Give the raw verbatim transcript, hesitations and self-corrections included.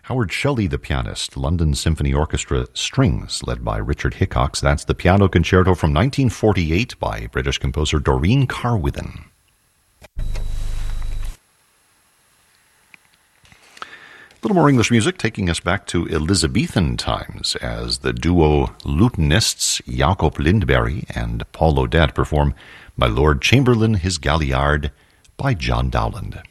Howard Shelley, the pianist, London Symphony Orchestra Strings, led by Richard Hickox. That's the Piano Concerto from nineteen forty-eight by British composer Doreen Carwithen. A little more English music, taking us back to Elizabethan times as the duo lutenists Jacob Lindberg and Paul Odette perform My Lord Chamberlain, His Galliard by John Dowland.